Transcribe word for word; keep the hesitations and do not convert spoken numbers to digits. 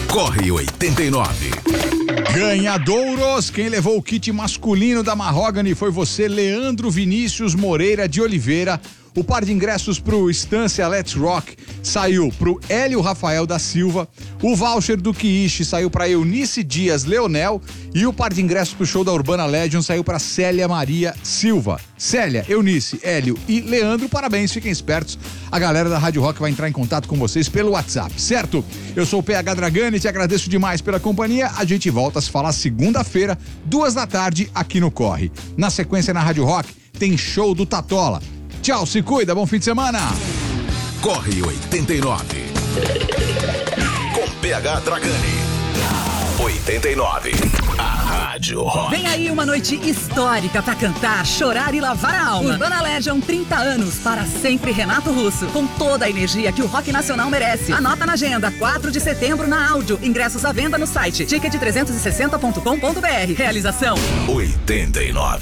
Corre oitenta e nove. Ganhadouros, quem levou o kit masculino da Mahogany foi você, Leandro Vinícius Moreira de Oliveira. O par de ingressos pro Estância Let's Rock saiu pro Hélio Rafael da Silva. O voucher do Kiishi saiu pra Eunice Dias Leonel. E o par de ingressos pro show da Urbana Legend saiu pra Célia Maria Silva. Célia, Eunice, Hélio e Leandro, parabéns, fiquem espertos. A galera da Rádio Rock vai entrar em contato com vocês pelo WhatsApp, certo? Eu sou o P H Dragani, te agradeço demais pela companhia. A gente volta a se falar segunda-feira, duas da tarde, aqui no Corre. Na sequência, na Rádio Rock, tem show do Tatola. Tchau, se cuida, bom fim de semana. Corre oitenta e nove. Com P H Dragani. oitenta e nove. A Rádio Rock. Vem aí uma noite histórica pra cantar, chorar e lavar a alma. Urbana Legend, trinta anos, para sempre Renato Russo. Com toda a energia que o rock nacional merece. Anota na agenda, quatro de setembro na Áudio. Ingressos à venda no site ticket trezentos e sessenta ponto com ponto br. Realização oitenta e nove.